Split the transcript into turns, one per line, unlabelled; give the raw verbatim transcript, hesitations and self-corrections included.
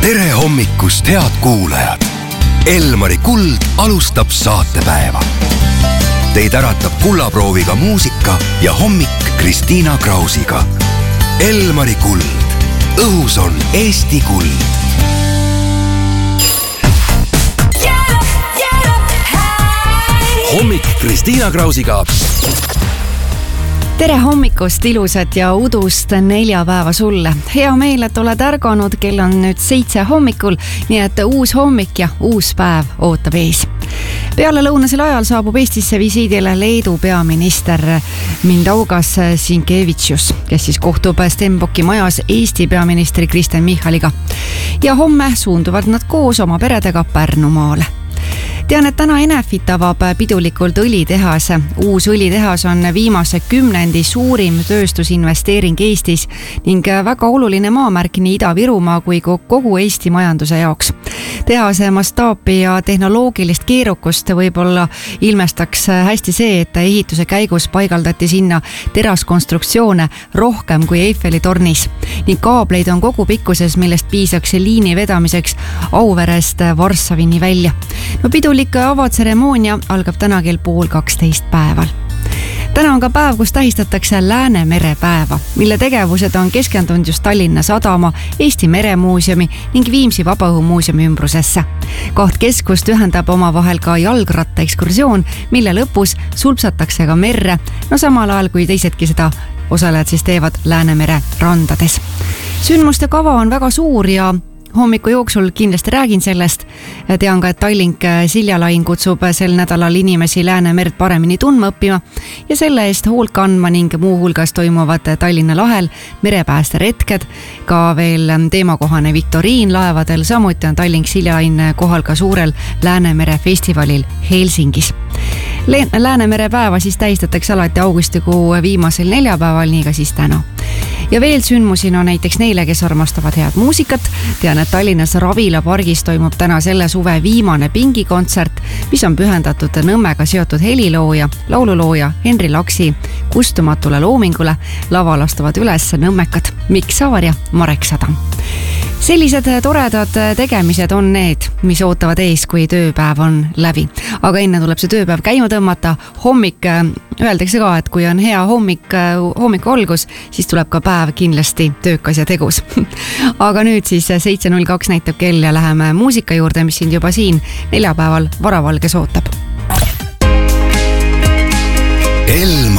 tere hommikust, head kuulajad! Elmari Kuld alustab saatepäeva. Teid äratab kullaprooviga muusika ja hommik Kristiina Krausiga. Elmari Kuld. Õhus on Eesti kuld. Hommik Kristiina Krausiga.
Tere hommikust, ilusat ja udust neljapäeva sulle. Hea meel, et oled ärganud, kell on nüüd seitse hommikul, nii et uus hommik ja uus päev ootab ees. Peale lõunasel ajal saabub Eestisse visiidile Leedu peaminister Mindaugas Sinkevicius, kes siis kohtub Stenbocki majas Eesti peaministri Kristen Michaliga. Ja homme suunduvad nad koos oma peredega Pärnumaale. Tean, et täna Enefit avab pidulikult õlitehas. Uus õlitehas on viimase kümnendi suurim tööstusinvesteering Eestis ning väga oluline maamärk nii Ida-Virumaa kui kogu Eesti majanduse jaoks. Tehase mastaapi ja tehnoloogilist keerukust võib-olla ilmestaks hästi see, et ehituse käigus paigaldati sinna teraskonstruktsioone rohkem kui Eiffeli tornis ning kaableid on kogu pikkuses, millest piisaks liini vedamiseks Auverest Varssavini välja. No pidulik avatseremoonia algab täna kell pool kaksteist päeval. Täna on ka päev, kus tähistatakse Läänemere päeva, mille tegevused on keskendunud just Tallinna Sadama, Eesti Meremuuseumi ning Viimsi Vabaõhumuuseumi ümbrusesse. Kaht keskust ühendab omavahel ka jalgratta ekskursioon, mille lõpus sulpsatakse ka merre, no samal ajal kui teisedki seda osalejad siis teevad Läänemere randades. Sündmuste kava on väga suur ja hommiku jooksul kindlasti räägin sellest. Tean ka, et Tallink Siljalain kutsub sel nädalal inimesi Läänemerd paremini tundma õppima ja selle eest hoolt kandma ning muu hulgas toimuvad Tallinna lahel merepäästeretked, ka veel teemakohane viktoriin laevadel, samuti on Tallink Siljalain kohal ka suurel Läänemere festivalil Helsingis. Läänemere päeva siis tähistatakse alati augustikuu viimasel neljapäeval, nii ka siis täna. Ja veel sündmusi on näiteks neile, kes armastavad head muusikat. Tean, et Tallinnas Ravila pargis toimub täna selle suve viimane pingikontsert, mis on pühendatud Nõmmega seotud helilooja, laululooja Henri Laksi kustumatule loomingule. Laval astuvad üles nõmmekad Mikk Saar ja Marek Sadam. Sellised toredad tegemised on need, mis ootavad ees, kui tööpäev on läbi. Aga enne tuleb see tööpäev käima tõmmata. Hommik, öeldakse ka, et kui on hea hommik, hommiku algus, siis tuleb ka päev kindlasti töökas ja tegus. Aga nüüd siis seitse null kaks näitab kell ja läheme muusika juurde, mis sind juba siin neljapäeval varavalges ootab.
Elm